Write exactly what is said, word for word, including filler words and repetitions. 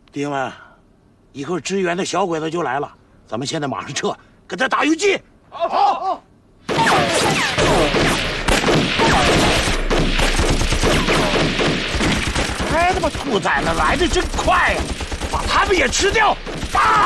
弟兄们，一会儿支援的小鬼子就来了，咱们现在马上撤，给他打游击。好。好 哎，他妈兔崽子来的真快呀！把他们也吃掉！打！